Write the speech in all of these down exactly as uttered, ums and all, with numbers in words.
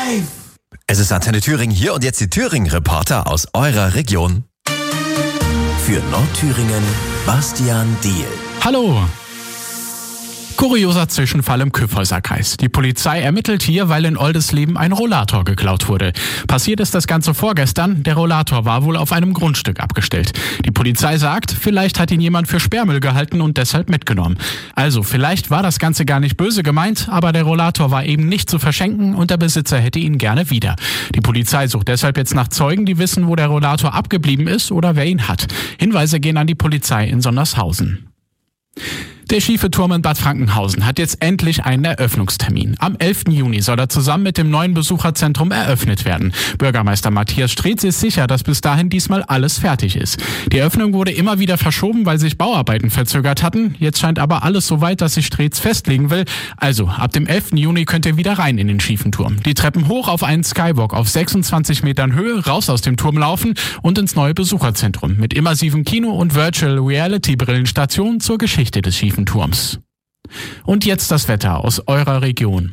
Live! Es ist Antenne Thüringen hier und jetzt die Thüringen-Reporter aus eurer Region. Für Nordthüringen, Bastian Diehl. Hallo! Kurioser Zwischenfall im Kyffhäuserkreis. Die Polizei ermittelt hier, weil in Oldesleben ein Rollator geklaut wurde. Passiert ist das Ganze vorgestern. Der Rollator war wohl auf einem Grundstück abgestellt. Die Polizei sagt, vielleicht hat ihn jemand für Sperrmüll gehalten und deshalb mitgenommen. Also, vielleicht war das Ganze gar nicht böse gemeint, aber der Rollator war eben nicht zu verschenken und der Besitzer hätte ihn gerne wieder. Die Polizei sucht deshalb jetzt nach Zeugen, die wissen, wo der Rollator abgeblieben ist oder wer ihn hat. Hinweise gehen an die Polizei in Sondershausen. Der schiefe Turm in Bad Frankenhausen hat jetzt endlich einen Eröffnungstermin. Am elften Juni soll er zusammen mit dem neuen Besucherzentrum eröffnet werden. Bürgermeister Matthias Streetz ist sicher, dass bis dahin diesmal alles fertig ist. Die Eröffnung wurde immer wieder verschoben, weil sich Bauarbeiten verzögert hatten. Jetzt scheint aber alles so weit, dass sich Streetz festlegen will. Also, ab dem elften Juni könnt ihr wieder rein in den schiefen Turm. Die Treppen hoch auf einen Skywalk auf sechsundzwanzig Metern Höhe, raus aus dem Turm laufen und ins neue Besucherzentrum mit immersivem Kino und Virtual Reality Brillenstation zur Geschichte des schiefen Turms. Und jetzt das Wetter aus eurer Region.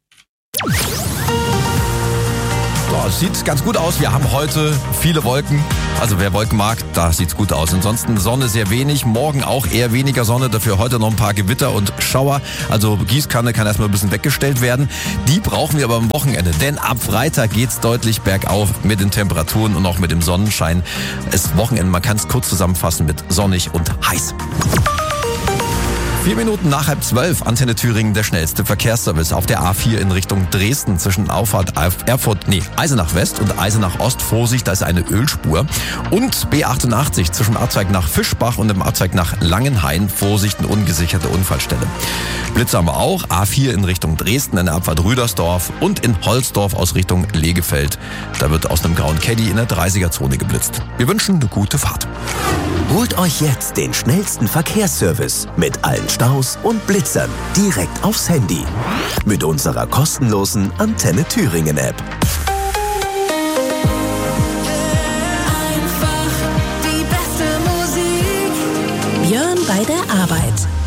So, es sieht ganz gut aus. Wir haben heute viele Wolken. Also wer Wolken mag, da sieht's gut aus. Ansonsten Sonne sehr wenig. Morgen auch eher weniger Sonne. Dafür heute noch ein paar Gewitter und Schauer. Also Gießkanne kann erstmal ein bisschen weggestellt werden. Die brauchen wir aber am Wochenende. Denn ab Freitag geht's deutlich bergauf mit den Temperaturen und auch mit dem Sonnenschein. Es ist Wochenende, man kann es kurz zusammenfassen mit sonnig und heiß. Vier Minuten nach halb zwölf, Antenne Thüringen, der schnellste Verkehrsservice auf der A vier in Richtung Dresden zwischen Auffahrt Erfurt, nee, Eisenach West und Eisenach Ost. Vorsicht, da ist eine Ölspur. Und B achtundachtzig zwischen Abzweig nach Fischbach und dem Abzweig nach Langenhain. Vorsicht, eine ungesicherte Unfallstelle. Blitze haben wir auch. A vier in Richtung Dresden, in der Abfahrt Rüdersdorf und in Holzdorf aus Richtung Legefeld. Da wird aus einem grauen Caddy in der dreißiger-Zone geblitzt. Wir wünschen eine gute Fahrt. Holt euch jetzt den schnellsten Verkehrsservice mit allen Staus und Blitzern direkt aufs Handy. Mit unserer kostenlosen Antenne Thüringen App. Einfach die beste Musik. Björn bei der Arbeit.